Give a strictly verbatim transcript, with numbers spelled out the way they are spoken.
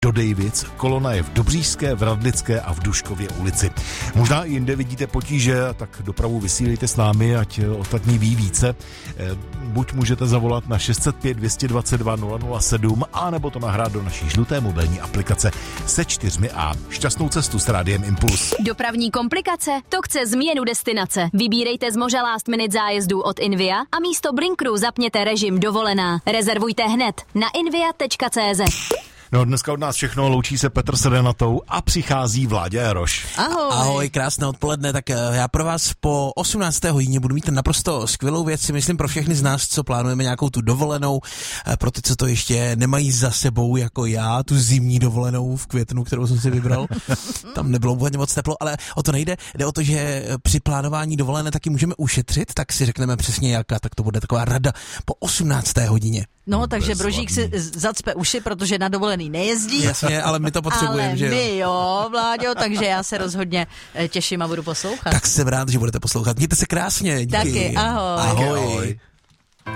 do Dejvic, kolona je v Dobříšské, v Radlické a v Duškově ulici. Možná i jinde vidíte potíže, tak dopravu vysílejte s námi, ať ostatní ví více. Buď můžete zavolat na šest set pět, dvě stě dvacet dva, nula nula sedm, anebo to nahrát do naší žluté mobilní aplikace se čtyřmi A. Šťastnou cestu s Rádiem Impuls. Dopravní komplikace? To chce změnu destinace. Vybírejte z moža last minute zájezdů od Invia a místo Blinkru zapněte režim dovolená. Rezervujte hned na invia tečka cé zet. No, dneska od nás všechno, loučí se Petr s Renatou a přichází Vláďa Jaroš. Ahoj. Ahoj, krásné odpoledne, tak já pro vás po osmnácté hodině budu mít naprosto skvělou věc, si myslím pro všechny z nás, co plánujeme nějakou tu dovolenou, pro ty, co to ještě nemají za sebou, jako já, tu zimní dovolenou v květnu, kterou jsem si vybral. Tam nebylo úplně moc teplo, ale o to nejde. Jde o to, že při plánování dovolené taky můžeme ušetřit, tak si řekneme přesně jaká, tak to bude taková rada po osmnácté hodině. No, takže Brožík si zacpe uši, protože na dovolený nejezdí. Jasně, ale my to potřebujeme, že jo? Ale my jo, Vláďo, takže já se rozhodně těším a budu poslouchat. Tak jsem rád, že budete poslouchat. Mějte se krásně. Díky. Taky, ahoj. Ahoj. ahoj.